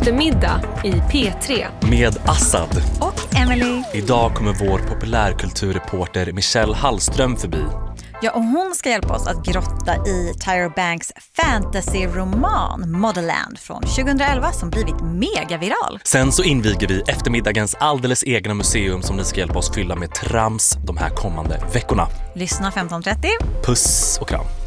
eftermiddag i P3. Med Assad. Och Emily. Idag kommer vår populärkulturreporter Michelle Hallström förbi. Ja, och hon ska hjälpa oss att grotta i Tyra Banks fantasy-roman Motherland från 2011 som blivit megaviral. Sen så inviger vi eftermiddagens alldeles egna museum som ni ska hjälpa oss fylla med trams de här kommande veckorna. Lyssna 15:30. Puss och kram.